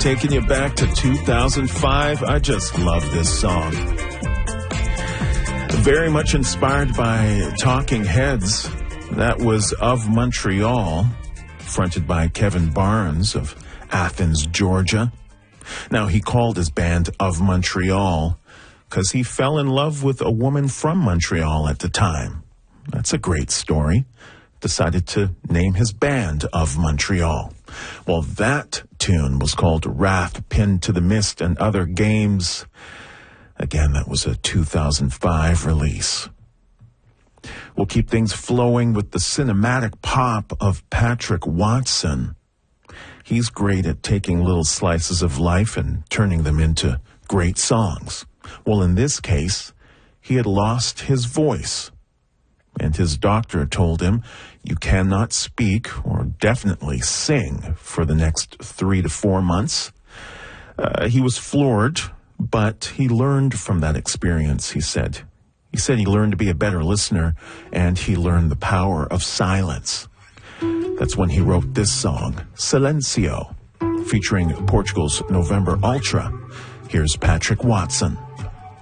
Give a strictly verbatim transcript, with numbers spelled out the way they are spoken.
taking you back to two thousand five. I just love this song. Very much inspired by Talking Heads. That was Of Montreal, fronted by Kevin Barnes of Athens, Georgia. Now, he called his band Of Montreal because he fell in love with a woman from Montreal at the time. That's a great story. Decided to name his band Of Montreal. Well, that tune was called Wrath Pinned to the Mist and Other Games. Again, that was a two thousand five release. We'll keep things flowing with the cinematic pop of Patrick Watson. He's great at taking little slices of life and turning them into great songs. Well, in this case, he had lost his voice. And his doctor told him, you cannot speak or definitely sing for the next three to four months. Uh, he was floored, but he learned from that experience, he said. He said he learned to be a better listener, and he learned the power of silence. That's when he wrote this song, Silencio, featuring Portugal's November Ultra. Here's Patrick Watson.